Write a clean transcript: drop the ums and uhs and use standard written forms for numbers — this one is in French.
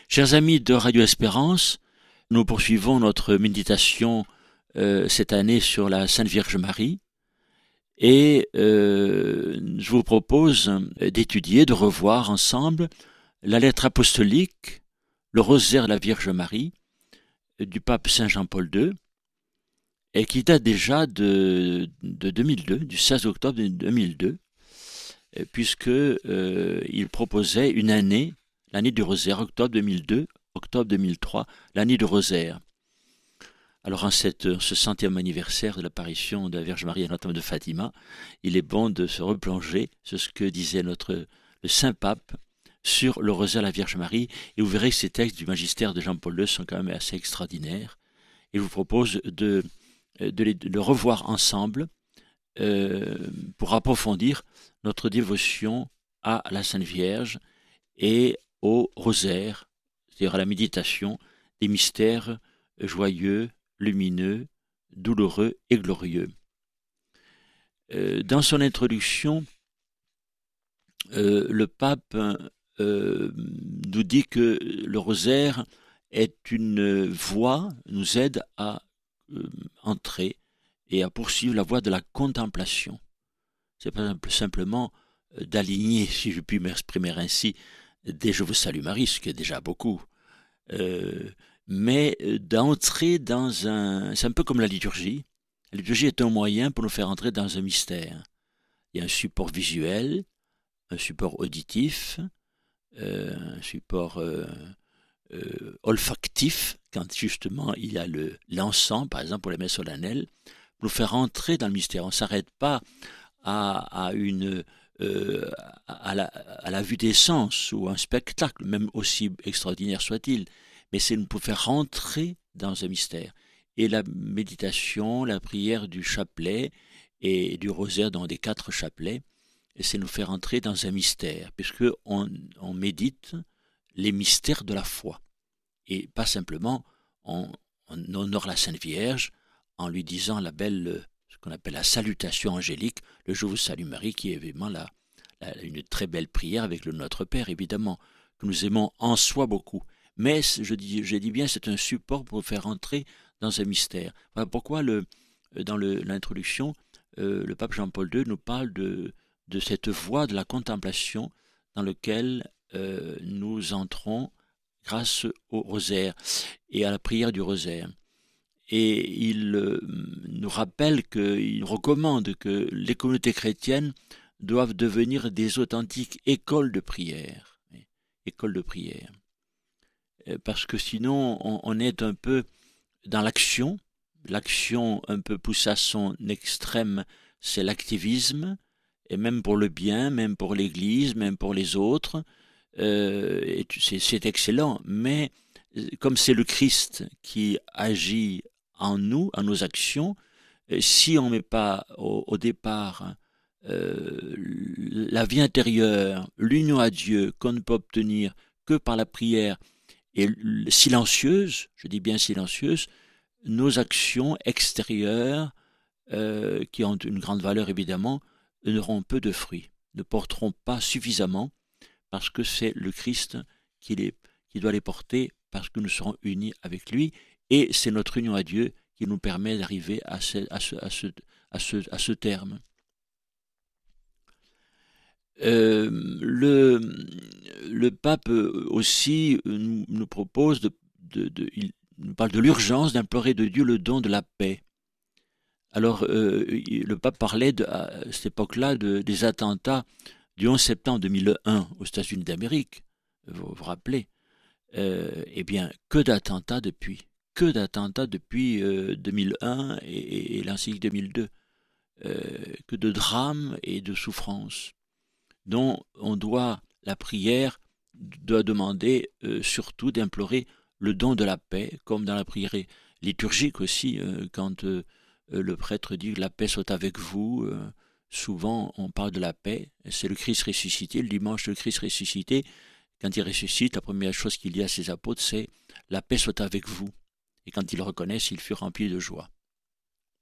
Chers amis de Radio Espérance, nous poursuivons notre méditation cette année sur la Sainte Vierge Marie et je vous propose d'étudier, de revoir ensemble la lettre apostolique, le rosaire de la Vierge Marie du pape Saint Jean-Paul II et qui date déjà de 2002, du 16 octobre 2002, puisque il proposait une année, l'année du rosaire, octobre 2002, octobre 2003, l'année du rosaire. Alors en ce 100e anniversaire de l'apparition de la Vierge Marie à Notre-Dame de Fatima, il est bon de se replonger sur ce que disait le Saint Pape sur le rosaire de la Vierge Marie, et vous verrez que ces textes du magistère de Jean-Paul II sont quand même assez extraordinaires. Et je vous propose de le revoir ensemble pour approfondir notre dévotion à la Sainte Vierge et au rosaire, c'est-à-dire à la méditation des mystères joyeux, lumineux, douloureux et glorieux. Dans son introduction, le pape nous dit que le rosaire est une voie, nous aide à entrer et à poursuivre la voie de la contemplation. C'est pas simplement d'aligner, si je puis m'exprimer ainsi, des Je vous salue Marie, ce qui est déjà beaucoup, mais d'entrer dans un... C'est un peu comme la liturgie. La liturgie est un moyen pour nous faire entrer dans un mystère. Il y a un support visuel, un support auditif, un support olfactif, quand justement il y a l'encens, par exemple pour les messes solennelles, pour nous faire entrer dans le mystère. On ne s'arrête pas à la vue des sens ou un spectacle, même aussi extraordinaire soit-il, mais c'est nous faire rentrer dans un mystère. Et la méditation, la prière du chapelet et du rosaire dans des 4 chapelets, c'est nous faire entrer dans un mystère, puisque on médite les mystères de la foi. Et pas simplement, on honore la Sainte Vierge en lui disant ce qu'on appelle la salutation angélique, le Je vous salue Marie, qui est évidemment une très belle prière avec le Notre Père, évidemment, que nous aimons en soi beaucoup. Mais, je dis bien, c'est un support pour faire entrer dans un mystère. Voilà pourquoi, dans l'introduction, le pape Jean-Paul II nous parle de cette voie de la contemplation dans laquelle nous entrons grâce au rosaire et à la prière du rosaire. Et il nous rappelle il recommande que les communautés chrétiennes doivent devenir des authentiques écoles de prière. Écoles de prière. Parce que sinon, on est un peu dans l'action. L'action un peu poussée à son extrême, c'est l'activisme, et même pour le bien, même pour l'Église, même pour les autres. C'est excellent, mais comme c'est le Christ qui agit en nous, en nos actions, si on ne met pas au départ la vie intérieure, l'union à Dieu qu'on ne peut obtenir que par la prière et silencieuse, je dis bien silencieuse, nos actions extérieures, qui ont une grande valeur évidemment, n'auront peu de fruits, ne porteront pas suffisamment, parce que c'est le Christ qui doit les porter, parce que nous serons unis avec lui, et c'est notre union à Dieu qui nous permet d'arriver à ce terme. Le pape aussi nous propose il nous parle de l'urgence d'implorer de Dieu le don de la paix. Alors, le pape parlait à cette époque-là des attentats du 11 septembre 2001 aux États-Unis d'Amérique. Vous vous rappelez? Eh bien, que d'attentats depuis 2001 et l'encyclique 2002. Que de drames et de souffrances dont la prière doit demander surtout d'implorer le don de la paix, comme dans la prière liturgique aussi, quand le prêtre dit que la paix soit avec vous. Souvent, on parle de la paix. C'est le Christ ressuscité. Le dimanche, le Christ ressuscité, quand il ressuscite, la première chose qu'il dit à ses apôtres, c'est « La paix soit avec vous ». Et quand ils le reconnaissent, ils furent remplis de joie.